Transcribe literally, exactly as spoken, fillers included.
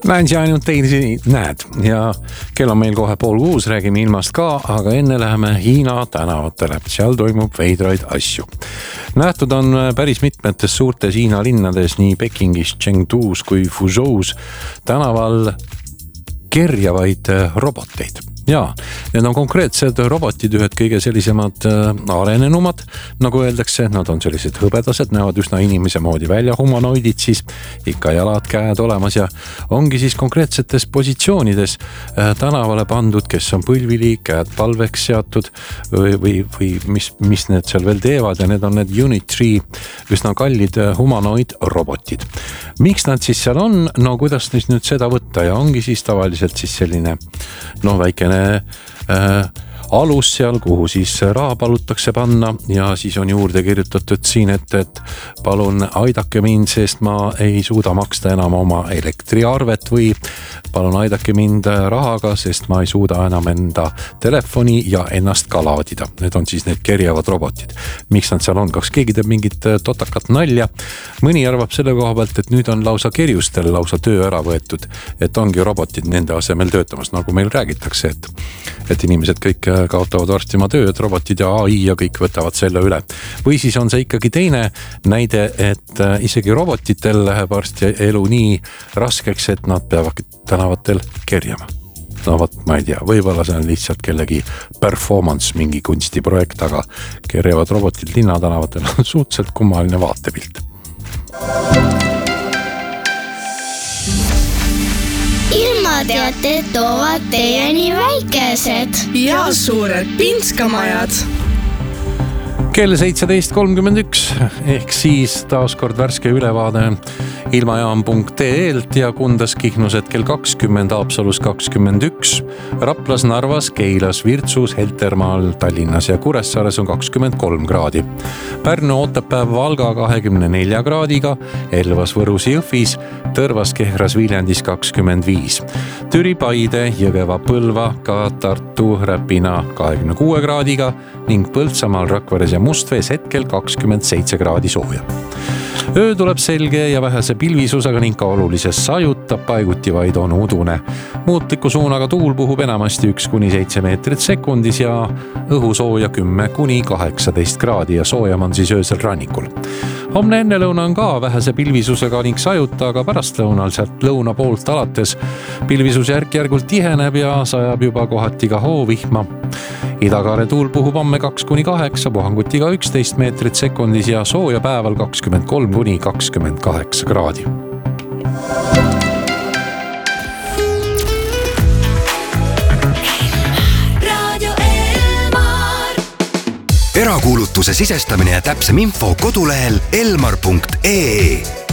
Näen siia ainult teisi näed ja kell on meil kohe pool kuus, räägime ilmast ka, aga enne läheme Hiina tänavatele. Seal toimub veidraid asju. Nähtud on päris mitmetes suurtes Hiina linnades, nii Pekingis, Chengdu's kui Fuzhou's tänaval kerjavaid roboteid. Jaa, need on konkreetsed robotid, ühed kõige sellisemad arenenumad, nagu öeldakse, nad on sellised hõbedased, näevad üsna inimese moodi välja, humanoidid siis, ikka jalad, käed olemas ja ongi siis konkreetsetes positsioonides tänavale pandud, kes on põlvili, käed palveks seatud või, või, või mis, mis need seal veel teevad ja need on need Unit kolm üsna kallid humanoid robotid. Miks nad siis seal on? No kuidas nüüd seda võtta ja ongi siis tavaliselt siis selline no väikene Äh, alus seal, kuhu siis raha palutakse panna ja siis on juurde kirjutatud siin, et, et palun aidake mind, sest ma ei suuda maksta enam oma elektriarvet või palun aidake mind rahaga, sest ma ei suuda enam enda telefoni ja ennast ka laadida. Need on siis need kerjavad robotid. Miks nad seal on? Kas keegi teeb mingit totakat nalja? Mõni arvab selle koha pealt, et nüüd on lausa kerjustel lausa töö ära võetud, et ongi robotid nende asemel töötamas, nagu meil räägitakse, et, et inimesed kõik kaotavad varsti oma tööd, robotid ja A I ja kõik võtavad selle üle. Või siis on see ikkagi teine näide, et isegi robotitel läheb varsti elu nii raskeks, et nad peavad tänavatel kerjama. No võt, ma ei tea, võibolla see on lihtsalt kellegi performance, mingi kunstiprojekt, aga kerjavad robotid linnatänavatel on suhteliselt kummaline vaatepilt. Ilmateated toovad teieni väikesed ja suured pinskamajad. Kell seitseteist kolmkümmend üks ehk siis taaskord värske ülevaade ilmajaam punkt ee-lt ja Kundas, Kihnuset kell kakskümmend, Haapsalus kakskümmend üks, Raplas, Narvas, Keilas, Virtsus, Heltermaal, Tallinnas ja Kuressaares on kakskümmend kolm kraadi. Pärnu, Otepää, Valga kahekümne nelja kraadiga, Elvas, Võrus, Jõhvis, Tõrvas, Kehras, Viljandis kakskümmend viis. Türi, Paide, Jõgeva, Põlva, ka Tartu, Räpina kahekümne kuue kraadiga ning Põltsamaal, Rakveres ja Mustvees hetkel kakskümmend seitse kraadi sooja. Öö tuleb selge ja vähese pilvisusega ning ka olulises sajutab, paiguti vaid on udune. Muutliku suunaga tuul puhub enamasti üks kuni seitse meetrit sekundis ja õhusooja kümme kuni kaheksateist kraadi ja soojam on siis öösel rannikul. Homne ennelõuna on ka vähese pilvisusega ning sajuta, aga pärastlõunal sealt lõuna poolt alates pilvisus järk-järgult tiheneb ja sajab juba kohati ka hoovihma. Idakaare tuul puhub homme kaks kuni kaheksa, puhangutiga üksteist meetrit sekundis ja sooja päeval kakskümmend kolm kuni kakskümmend kaheksa kraadi. Erakuulutuse sisestamine ja täpsem info kodulehel elmar punkt ee.